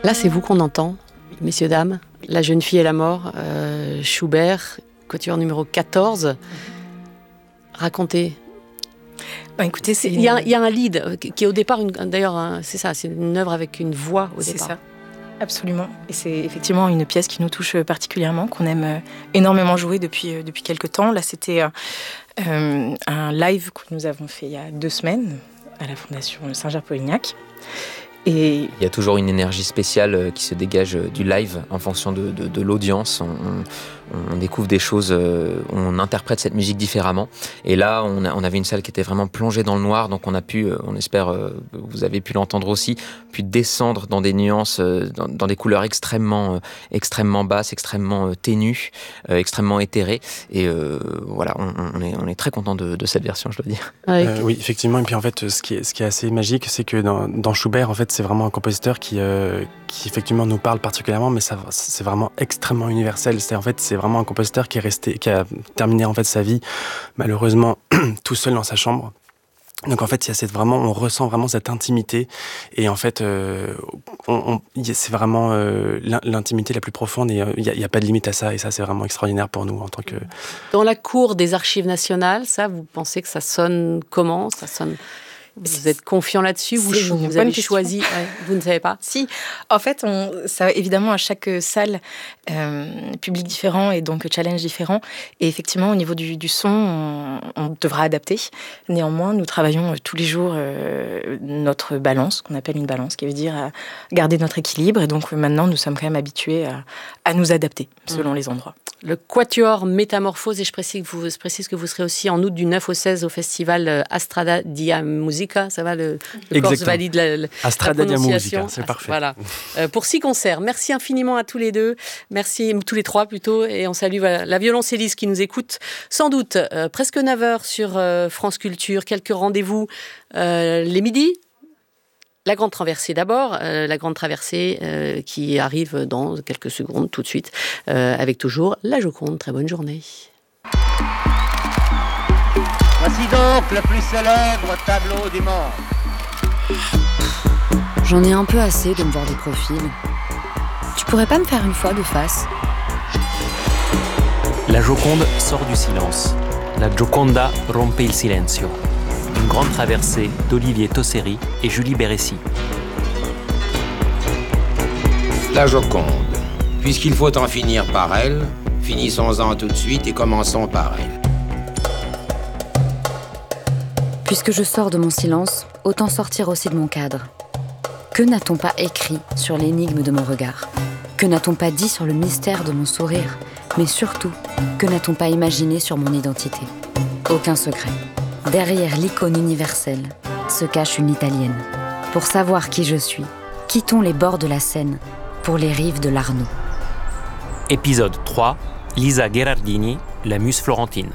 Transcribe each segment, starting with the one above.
Là, c'est vous qu'on entend, messieurs, dames. La jeune fille et la mort, Schubert, quatuor numéro 14. Racontez. Écoutez, il y a un lead qui est au départ, c'est ça, c'est une œuvre avec une voix au départ. C'est ça, absolument. Et c'est effectivement une pièce qui nous touche particulièrement, qu'on aime énormément jouer depuis quelques temps. Là, c'était un live que nous avons fait il y a 2 semaines à la Fondation Saint-Germain-Polignac. Et il y a toujours une énergie spéciale qui se dégage du live en fonction de l'audience. On découvre des choses, on interprète cette musique différemment. Et là, on avait une salle qui était vraiment plongée dans le noir, donc on a pu, on espère, vous avez pu l'entendre aussi, pu descendre dans des nuances, dans des couleurs extrêmement basses, extrêmement ténues, extrêmement éthérées. Et voilà, on est très content de cette version, je dois dire. Oui, effectivement. Et puis en fait, ce qui est assez magique, c'est que dans Schubert, en fait, c'est vraiment un compositeur qui effectivement nous parle particulièrement, mais c'est vraiment extrêmement universel. C'est vraiment un compositeur qui a terminé en fait sa vie malheureusement tout seul dans sa chambre. Donc en fait, on ressent vraiment cette intimité, et en fait, c'est vraiment l'intimité la plus profonde, et il y a pas de limite à ça, et ça c'est vraiment extraordinaire pour nous en tant que. Dans la cour des Archives nationales, ça, vous pensez que ça sonne comment ? Ça sonne. Vous êtes confiant là-dessus ? Vous avez choisi ? Vous ne savez pas ? Si. En fait, ça, évidemment, à chaque salle, public différent et donc challenge différent. Et effectivement, au niveau du son, on devra adapter. Néanmoins, nous travaillons tous les jours notre balance, qu'on appelle une balance, qui veut dire garder notre équilibre. Et donc maintenant, nous sommes quand même habitués à nous adapter selon les endroits. Le Quatuor Métamorphose, et je précise que vous serez aussi en août du 9 au 16 au festival Astrada dia Musica, ça va, le corps se valide la Astrada dia prononciation. Musica, c'est parfait. Voilà. Pour 6 concerts, merci infiniment à tous les deux, merci tous les 3 plutôt, et on salue la violoncelliste qui nous écoute, sans doute presque 9h sur France Culture, quelques rendez-vous les midis. La Grande Traversée d'abord, la Grande Traversée qui arrive dans quelques secondes, tout de suite, avec toujours la Joconde. Très bonne journée. Voici donc le plus célèbre tableau du monde. J'en ai un peu assez de me voir des profils. Tu pourrais pas me faire une fois de face ? La Joconde sort du silence. La Gioconda rompe il silenzio. Une grande traversée d'Olivier Tosseri et Julie Bérécy. La Joconde. Puisqu'il faut en finir par elle, finissons-en tout de suite et commençons par elle. Puisque je sors de mon silence, autant sortir aussi de mon cadre. Que n'a-t-on pas écrit sur l'énigme de mon regard ? Que n'a-t-on pas dit sur le mystère de mon sourire ? Mais surtout, que n'a-t-on pas imaginé sur mon identité ? Aucun secret. Derrière l'icône universelle se cache une Italienne. Pour savoir qui je suis, quittons les bords de la Seine pour les rives de l'Arno. Épisode 3, Lisa Gherardini, la muse florentine.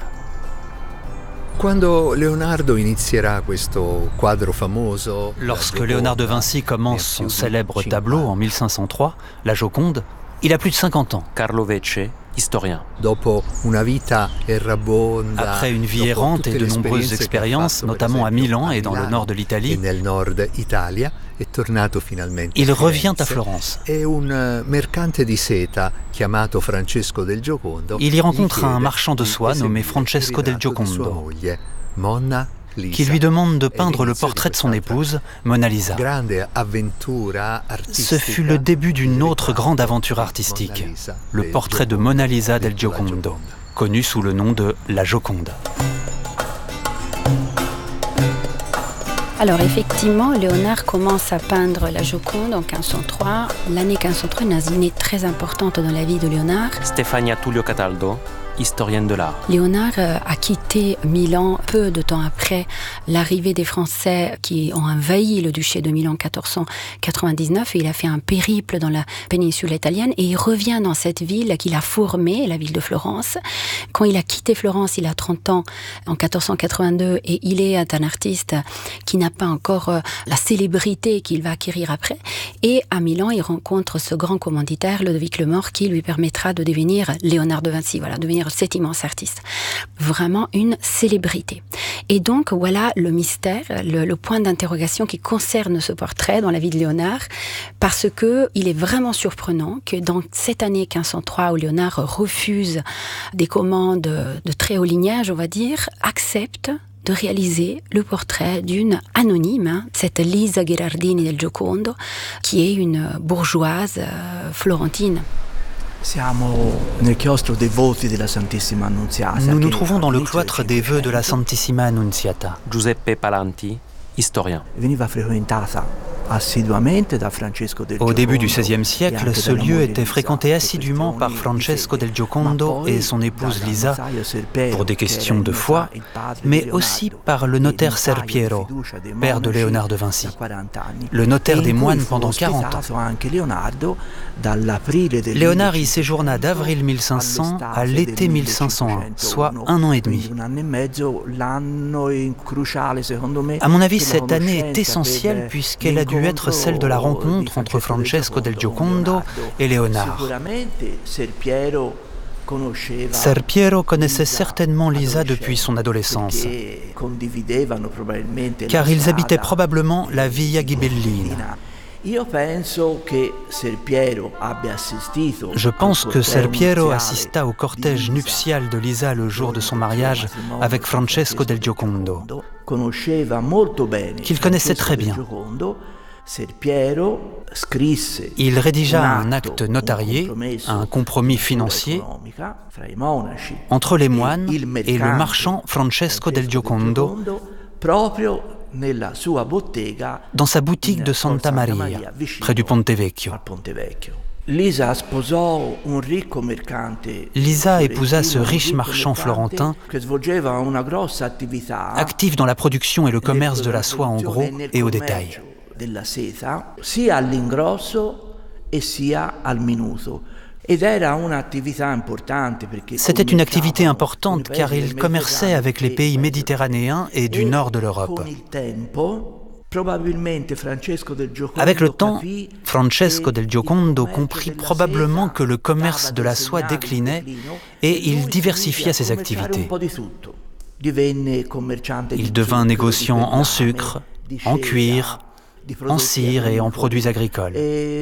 Lorsque Léonard de Vinci commence son célèbre tableau en 1503, La Joconde, il a plus de 50 ans. Carlo Vecce, historien. Après une vie errante et de nombreuses expériences, notamment à Milan et dans le nord de l'Italie, il revient à Florence. Il y rencontre un marchand de soie nommé Francesco del Giocondo, qui lui demande de peindre le portrait de son épouse, Mona Lisa. Ce fut le début d'une autre grande aventure artistique, le portrait de Mona Lisa del Giocondo, connu sous le nom de La Joconde. Alors effectivement, Léonard commence à peindre la Joconde en 1503. L'année 1503 est une année très importante dans la vie de Léonard. Stefania Tullio Cataldo, historienne de l'art. Léonard a quitté Milan peu de temps après l'arrivée des Français qui ont envahi le duché de Milan en 1499. Et il a fait un périple dans la péninsule italienne et il revient dans cette ville qu'il a formée, la ville de Florence. Quand il a quitté Florence, il a 30 ans en 1482 et il est un artiste qui n'a pas encore la célébrité qu'il va acquérir après. Et à Milan, il rencontre ce grand commanditaire, Ludovic le Mort, qui lui permettra de devenir Léonard de Vinci, voilà, devenir par cet immense artiste. Vraiment une célébrité. Et donc, voilà le mystère, le point d'interrogation qui concerne ce portrait dans la vie de Léonard, parce que il est vraiment surprenant que dans cette année 1503 où Léonard refuse des commandes de très haut lignage, on va dire, accepte de réaliser le portrait d'une anonyme, cette Lisa Gherardini del Giocondo, qui est une bourgeoise florentine. Nous nous trouvons dans le cloître des vœux de la Santissima Annunziata. Giuseppe Palanti, historien. Au début du XVIe siècle, ce lieu était fréquenté assidûment par Francesco del Giocondo et son épouse Lisa pour des questions de foi, mais aussi par le notaire Ser Piero, père de Léonard de Vinci, le notaire des moines pendant 40 ans. Léonard y séjourna d'avril 1500 à l'été 1501, soit 1 an et demi. À mon avis, cette année est essentielle puisqu'elle a dû être celle de la rencontre entre Francesco del Giocondo et Léonard. Ser Piero connaissait certainement Lisa depuis son adolescence, car ils habitaient probablement la Via Ghibellina. Je pense que Ser Piero assista au cortège nuptial de Lisa le jour de son mariage avec Francesco del Giocondo, qu'il connaissait très bien. Il rédigea un acte notarié, un compromis financier entre les moines et le marchand Francesco del Giocondo dans sa boutique de Santa Maria, près du Ponte Vecchio. Lisa épousa ce riche marchand florentin, actif dans la production et le commerce de la soie en gros et au détail. C'était une activité importante car il commerçait avec les pays méditerranéens et du nord de l'Europe. Avec le temps, Francesco del Giocondo comprit probablement que le commerce de la soie déclinait et il diversifia ses activités. Il devint négociant en sucre, en cuir, en cire et en produits agricoles.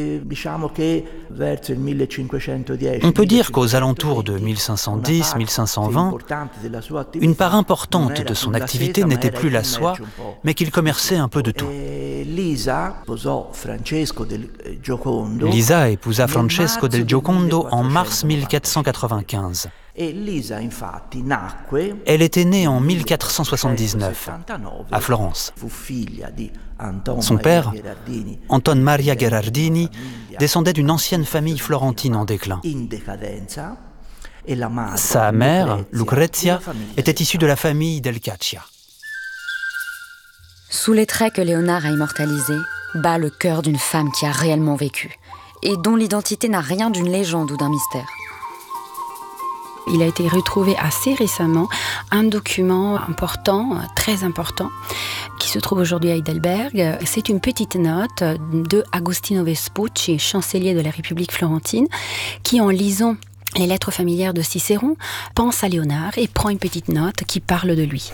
On peut dire qu'aux alentours de 1510-1520, une part importante de son activité n'était plus la soie, mais qu'il commerçait un peu de tout. Lisa épousa Francesco del Giocondo en mars 1495. Elle était née en 1479, à Florence. Son père, Anton Maria Gherardini, descendait d'une ancienne famille florentine en déclin. Sa mère, Lucrezia, était issue de la famille del Caccia. Sous les traits que Léonard a immortalisés, bat le cœur d'une femme qui a réellement vécu et dont l'identité n'a rien d'une légende ou d'un mystère. Il a été retrouvé assez récemment un document important, très important, qui se trouve aujourd'hui à Heidelberg. C'est une petite note de Agostino Vespucci, chancelier de la République florentine, qui, en lisant les lettres familières de Cicéron, pense à Léonard et prend une petite note qui parle de lui.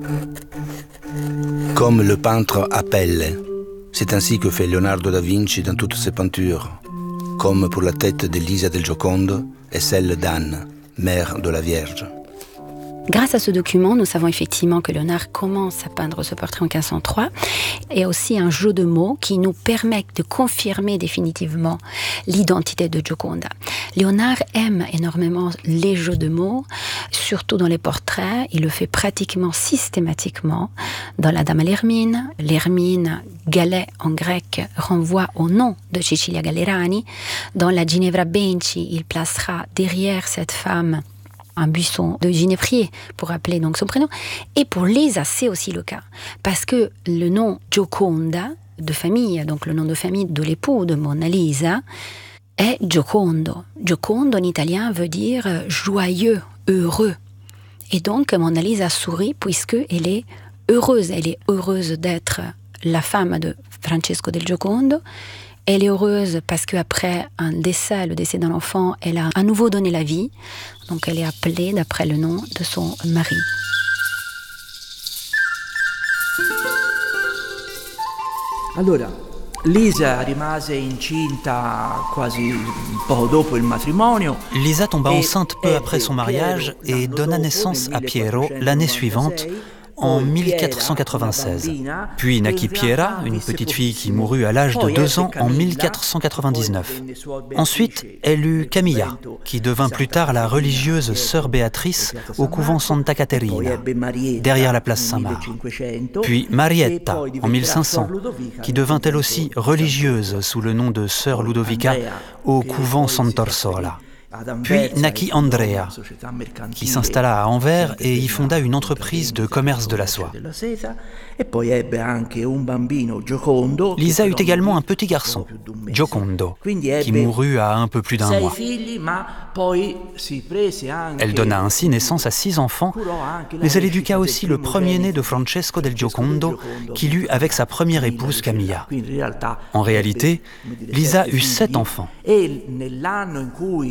Comme le peintre appelle, c'est ainsi que fait Leonardo da Vinci dans toutes ses peintures, comme pour la tête de Lisa del Giocondo et celle d'Anne, mère de la Vierge. Grâce à ce document, nous savons effectivement que Léonard commence à peindre ce portrait en 1503 et aussi un jeu de mots qui nous permet de confirmer définitivement l'identité de Gioconda. Léonard aime énormément les jeux de mots, surtout dans les portraits. Il le fait pratiquement systématiquement dans la Dame à l'Hermine. L'Hermine, galet en grec, renvoie au nom de Cecilia Gallerani. Dans la Ginevra Benci, il placera derrière cette femme un buisson de ginévrier pour appeler donc son prénom. Et pour Lisa, c'est aussi le cas. Parce que le nom Gioconda, de famille, donc le nom de famille de l'époux de Mona Lisa, est Giocondo. Giocondo en italien veut dire joyeux, heureux. Et donc Mona Lisa sourit puisqu'elle est heureuse. Elle est heureuse d'être la femme de Francesco del Giocondo Elle est heureuse parce qu'après un décès, le décès d'un enfant, elle a à nouveau donné la vie. Donc elle est appelée d'après le nom de son mari. Allora, Lisa rimase incinta quasi poco dopo il matrimonio. Lisa tomba enceinte peu après son mariage et donna naissance à Piero l'année suivante, en 1496. Puis naquit Piera, une petite fille qui mourut à l'âge de 2 ans en 1499. Ensuite, elle eut Camilla, qui devint plus tard la religieuse sœur Béatrice au couvent Santa Caterina, derrière la place Saint-Marc. Puis Marietta, en 1500, qui devint elle aussi religieuse sous le nom de sœur Ludovica au couvent Sant'Orsola. Puis naquit Andrea, qui s'installa à Anvers et y fonda une entreprise de commerce de la soie. Lisa eut également un petit garçon, Giocondo, qui mourut à un peu plus d'1 mois. Elle donna ainsi naissance à 6 enfants, mais elle éduqua aussi le premier-né de Francesco del Giocondo, qu'il eut avec sa première épouse Camilla. En réalité, Lisa eut 7 enfants.